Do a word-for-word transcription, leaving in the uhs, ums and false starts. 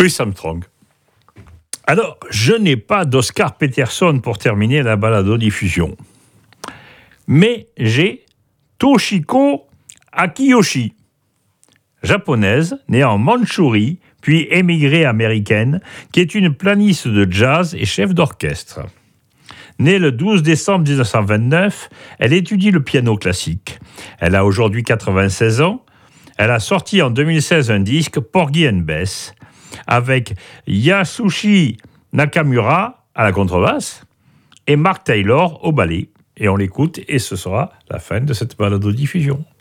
Louis Armstrong. Alors, je n'ai pas d'Oscar Peterson pour terminer la balado-diffusion. Mais j'ai Toshiko Akiyoshi, japonaise, née en Mandchourie, puis émigrée américaine, qui est une pianiste de jazz et chef d'orchestre. Née le douze décembre dix-neuf cent vingt-neuf, elle étudie le piano classique. Elle a aujourd'hui quatre-vingt-seize ans. Elle a sorti en deux mille seize un disque, Porgy and Bess, avec Yasushi Nakamura à la contrebasse et Mark Taylor au ballet. Et on l'écoute et ce sera la fin de cette balado-diffusion.